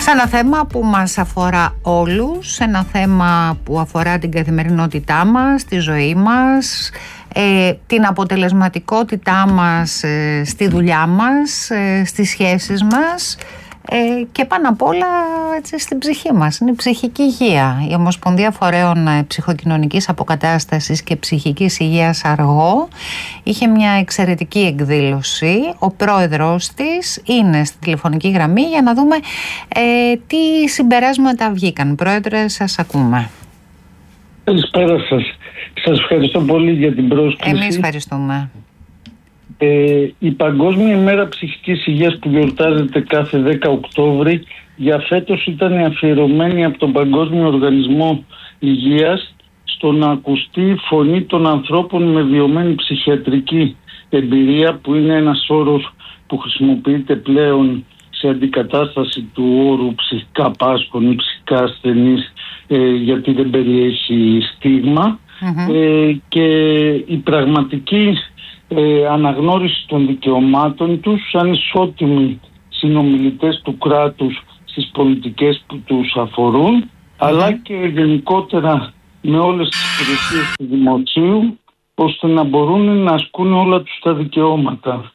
Σε ένα θέμα που μας αφορά όλους, σε ένα θέμα που αφορά την καθημερινότητά μας, τη ζωή μας, την αποτελεσματικότητά μας στη δουλειά μας, στις σχέσεις μας και πάνω απ' όλα έτσι, στην ψυχή μας. Είναι η ψυχική υγεία. Η Ομοσπονδία Φορέων Ψυχοκοινωνικής Αποκατάστασης και Ψυχικής Υγείας Αργό είχε μια εξαιρετική εκδήλωση. Ο πρόεδρος της είναι στη τηλεφωνική γραμμή για να δούμε τι συμπεράσματα βγήκαν. Πρόεδρε, σας ακούμε. Καλησπέρα σας. Σας ευχαριστώ πολύ για την πρόσκληση. Εμείς ευχαριστούμε. Η Παγκόσμια ημέρα ψυχικής υγείας που γιορτάζεται κάθε 10 Οκτώβρη για φέτος ήταν αφιερωμένη από τον Παγκόσμιο Οργανισμό Υγείας στο να ακουστεί η φωνή των ανθρώπων με βιωμένη ψυχιατρική εμπειρία, που είναι ένας όρος που χρησιμοποιείται πλέον σε αντικατάσταση του όρου ψυχικά πάσχων ή ψυχικά ασθενείς, γιατί δεν περιέχει στίγμα. Και η πραγματική αναγνώριση των δικαιωμάτων τους σαν ισότιμοι συνομιλητές του κράτους στις πολιτικές που τους αφορούν, αλλά και γενικότερα με όλες τις υπηρεσίες του δημοσίου, ώστε να μπορούν να ασκούν όλα τους τα δικαιώματα.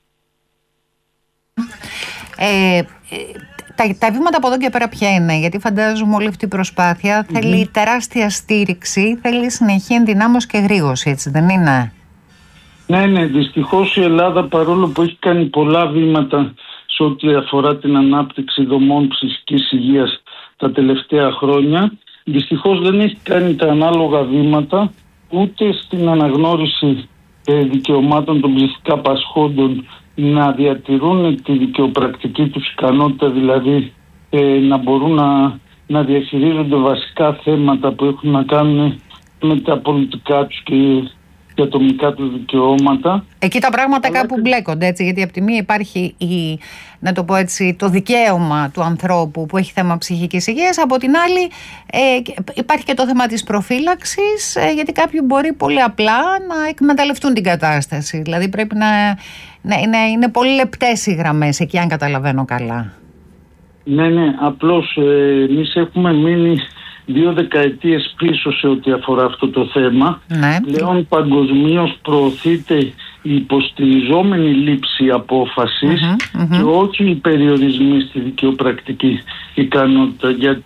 Τα βήματα από εδώ και πέρα ποια είναι? Γιατί φαντάζομαι όλη αυτή η προσπάθεια θέλει τεράστια στήριξη, θέλει συνεχή ενδυνάμωση και γρήγορση, έτσι δεν είναι? Ναι, δυστυχώς η Ελλάδα, παρόλο που έχει κάνει πολλά βήματα σε ό,τι αφορά την ανάπτυξη δομών ψυχικής υγείας τα τελευταία χρόνια, δυστυχώς δεν έχει κάνει τα ανάλογα βήματα ούτε στην αναγνώριση δικαιωμάτων των ψυχικά πασχόντων να διατηρούν τη δικαιοπρακτική τους ικανότητα, δηλαδή να μπορούν να διαχειρίζονται βασικά θέματα που έχουν να κάνουν με τα πολιτικά τους και ατομικά του δικαιώματα. Εκεί τα πράγματα κάπου μπλέκονται, έτσι, γιατί από τη μία υπάρχει να το πω έτσι, το δικαίωμα του ανθρώπου που έχει θέμα ψυχικής υγείας, από την άλλη υπάρχει και το θέμα της προφύλαξης, γιατί κάποιοι μπορεί πολύ απλά να εκμεταλλευτούν την κατάσταση. Δηλαδή πρέπει να είναι πολύ λεπτές οι γραμμές εκεί, αν καταλαβαίνω καλά. Ναι, απλώς εμείς έχουμε μείνει 2 δεκαετίες πίσω σε ό,τι αφορά αυτό το θέμα. Πλέον παγκοσμίως προωθείται η υποστηριζόμενη λήψη απόφασης και όχι οι περιορισμοί στη δικαιοπρακτική ικανότητα.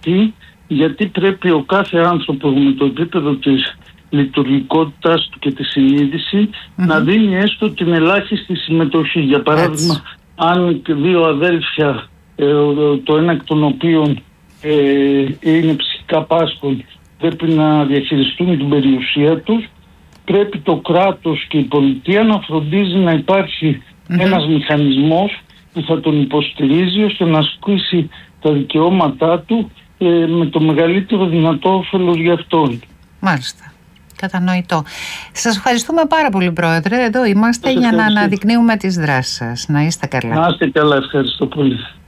Γιατί πρέπει ο κάθε άνθρωπος με το επίπεδο της λειτουργικότητάς του και τη συνείδηση να δίνει έστω την ελάχιστη συμμετοχή. Για παράδειγμα, αν 2 αδέλφια, το ένα εκ των οποίων είναι ψυχικά πάσχων, πρέπει να διαχειριστούν την περιουσία τους, πρέπει το κράτος και η πολιτεία να φροντίζει να υπάρχει ένας μηχανισμός που θα τον υποστηρίζει ώστε να ασκήσει τα δικαιώματά του με το μεγαλύτερο δυνατό όφελος για αυτόν. Μάλιστα. Κατανοητό. Σας ευχαριστούμε πάρα πολύ, Πρόεδρε. Εδώ είμαστε για να αναδεικνύουμε τις δράσεις σας. Να είστε καλά. Να είστε καλά. Ευχαριστώ πολύ.